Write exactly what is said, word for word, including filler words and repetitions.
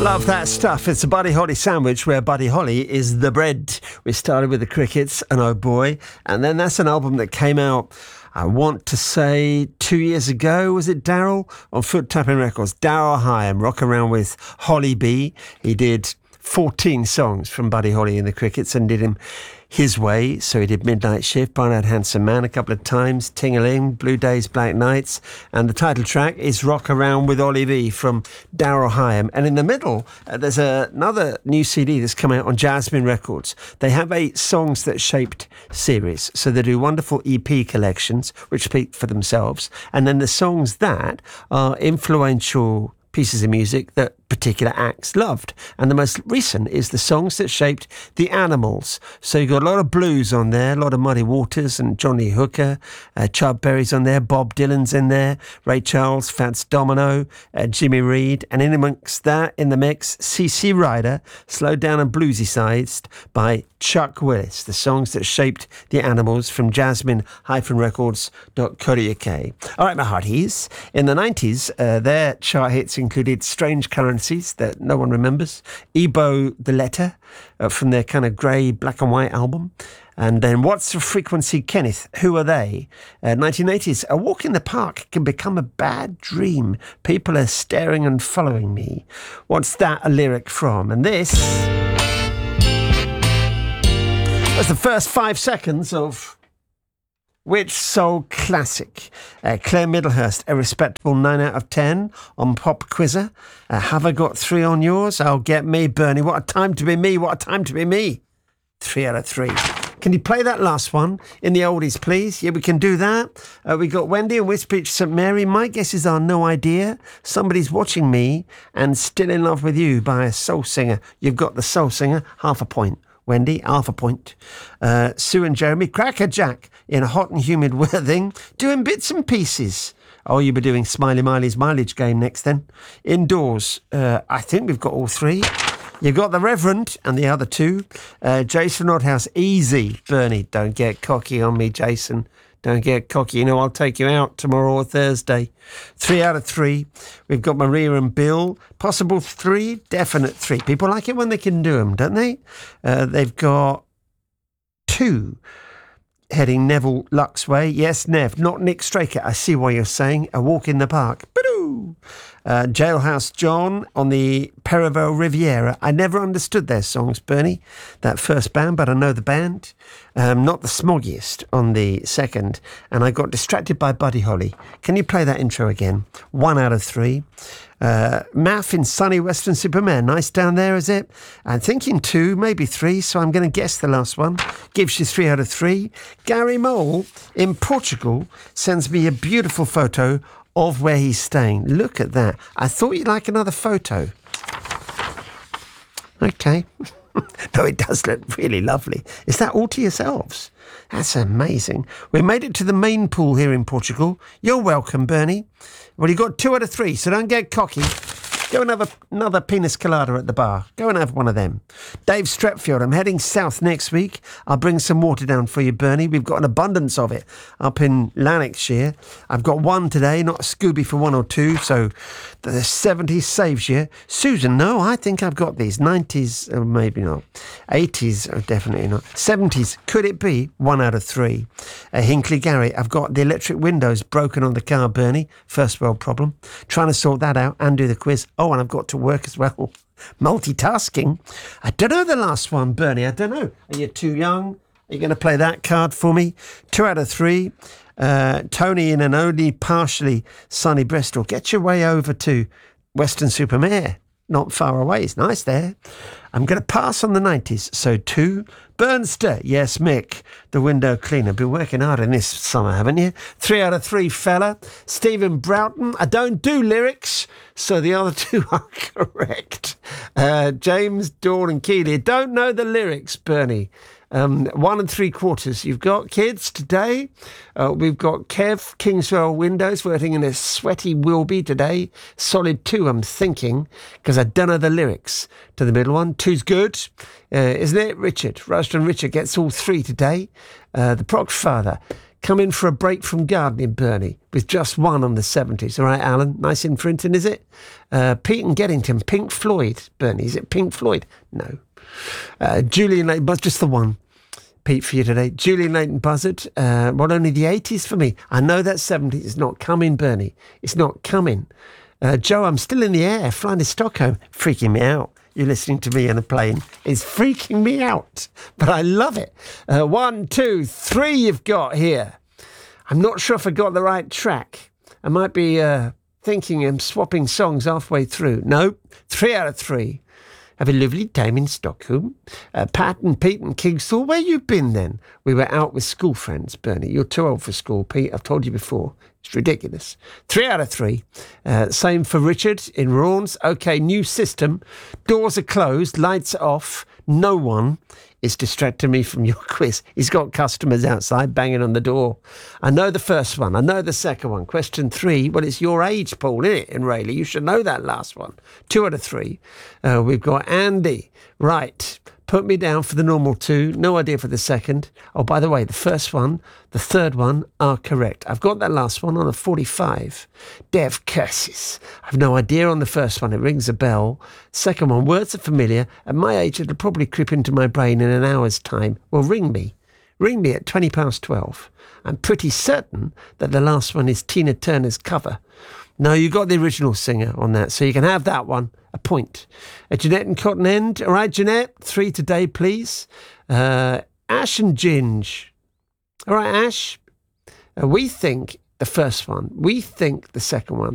Love that stuff. It's a Buddy Holly sandwich where Buddy Holly is the bread. We started with the Crickets and Oh Boy, and then that's an album that came out, I want to say two years ago. Was it Daryl on Foot Tapping Records? Daryl Hyam, Rock Around with Holly B. He did fourteen songs from Buddy Holly and the Crickets and did him his way. So he did Midnight Shift, Barnard Handsome Man a couple of times, Ting-a-Ling, Blue Days, Black Nights, and the title track is Rock Around with Ollie V from Daryl Hyam. And in the middle, uh, there's a, another new C D that's come out on Jasmine Records. They have a Songs That Shaped series. So they do wonderful E P collections, which speak for themselves. And then the songs that are influential pieces of music that particular acts loved. And the most recent is the Songs That Shaped the Animals. So you've got a lot of blues on there, a lot of Muddy Waters and Johnny Hooker, uh, Chub Berry's on there, Bob Dylan's in there, Ray Charles, Fats Domino, uh, Jimmy Reed, and in amongst that, in the mix, C C Rider, slowed down and bluesy sized by Chuck Willis, the Songs That Shaped the Animals from jasmine dash records dot co dot uk. All right, my hearties. In the nineties, uh, their chart hits included Strange Currencies, that no one remembers, Ebo the Letter, uh, from their kind of grey black and white album, and then What's the Frequency, Kenneth, Who Are They? Uh, nineteen eighties, A Walk in the Park Can Become a Bad Dream, People Are Staring and Following Me. What's that a lyric from? And this was the first five seconds of Which Soul Classic? Uh, Claire Middlehurst, a respectable nine out of ten on Pop Quizzer. Uh, have I got three on yours? I'll get me, Bernie. What a time to be me. What a time to be me. Three out of three. Can you play that last one in the oldies, please? Yeah, we can do that. Uh, we got Wendy and Wisbech St Mary. My guesses are No Idea, Somebody's Watching Me, and Still in Love with You by a soul singer. You've got the soul singer, half a point. Wendy, half a point. Uh, Sue and Jeremy, Cracker Jack in a hot and humid Worthing, doing bits and pieces. Oh, you'll be doing Smiley Miley's mileage game next then. Indoors, uh, I think we've got all three. You've got the Reverend and the other two. Uh, Jason Rodhouse, easy. Bernie, don't get cocky on me, Jason. Don't get cocky. You know, I'll take you out tomorrow or Thursday. Three out of three. We've got Maria and Bill. Possible three, definite three. People like it when they can do them, don't they? Uh, they've got two heading Neville Lux way. Yes, Nev, not Nick Straker. I see why you're saying A Walk in the Park. Ba-doo! Uh, Jailhouse John on the Perivale Riviera. I never understood their songs, Bernie, that first band, but I know the band. Um, not the smoggiest on the second. And I got distracted by Buddy Holly. Can you play that intro again? One out of three. Uh, Math in sunny Western Superman. Nice down there, is it? I'm thinking two, maybe three, so I'm going to guess the last one. Gives you three out of three. Gary Mole in Portugal sends me a beautiful photo of where he's staying. Look at that. I thought you'd like another photo. Okay. No, it does look really lovely. Is that all to yourselves? That's amazing. We made it to the main pool here in Portugal. You're welcome, Bernie. Well, you got two out of three, so don't get cocky. Go and have a, another pina colada at the bar. Go and have one of them. Dave Stretfield, I'm heading south next week. I'll bring some water down for you, Bernie. We've got an abundance of it up in Lanarkshire. I've got one today, not a Scooby for one or two, so the seventies saves you. Susan, no, I think I've got these. nineties, oh, maybe not. eighties, oh, definitely not. seventies, could it be? One out of three. Uh, Hinkley Gary, I've got the electric windows broken on the car, Bernie. First world problem. Trying to sort that out and do the quiz. Oh, and I've got to work as well. Multitasking. I don't know the last one, Bernie. I don't know. Are you too young? Are you going to play that card for me? Two out of three. Uh, Tony in an only partially sunny Bristol. Get your way over to Western Supermare. Not far away. It's nice there. I'm going to pass on the nineties. So two. Burnster. Yes, Mick. The window cleaner. Been working hard in this summer, haven't you? Three out of three, fella. Stephen Broughton. I don't do lyrics, so the other two are correct. Uh, James, Dawn and Keeley. Don't know the lyrics, Bernie. Um, one and three quarters. You've got kids today. Uh, we've got Kev, Kingswell Windows, working in a sweaty Wilby today. Solid two, I'm thinking, because I don't know the lyrics to the middle one. Two's good, uh, isn't it? Richard, Roston Richard gets all three today. Uh, the Proc Father. come in for a break from gardening, Bernie, with just one on the seventies. All right, Alan, nice in Frinton, is it? Uh, Pete and Geddington, Pink Floyd, Bernie, is it Pink Floyd? No. Uh, Julian Leighton, but just the one. Pete, for you today. Julian Leighton Buzzard. Uh, what, only the eighties for me? I know that seventies is not coming, Bernie. It's not coming. Uh, Joe, I'm still in the air, flying to Stockholm. Freaking me out. You're listening to me on a plane. It's freaking me out. But I love it. Uh, one, two, three you've got here. I'm not sure if I got the right track. I might be uh, thinking I'm swapping songs halfway through. No, three out of three. Have a lovely time in Stockholm. Uh, Pat and Pete and Kingsthorpe, where you been then? We were out with school friends, Bernie. You're too old for school, Pete. I've told you before. It's ridiculous. Three out of three. Uh, same for Richard in Raunds. Okay, new system. Doors are closed. Lights are off. No one is distracting me from your quiz. He's got customers outside banging on the door. I know the first one. I know the second one. Question three. Well, it's your age, Paul, isn't it, in Rayleigh? You should know that last one. Two out of three. Uh, we've got Andy. Right. Put me down for the normal two. No idea for the second. Oh, by the way, the first one, the third one are correct. I've got that last one on a forty-five. Dev curses. I've no idea on the first one. It rings a bell. Second one, words are familiar. At my age, it'll probably creep into my brain in an hour's time. Well, ring me. Ring me at twenty past twelve. I'm pretty certain that the last one is Tina Turner's cover. No, you got the original singer on that, so you can have that one. A point. Uh, Jeanette and Cotton End. All right, Jeanette, three today, please. Uh, Ash and Ginge. All right, Ash. Uh, we think the first one. We think the second one.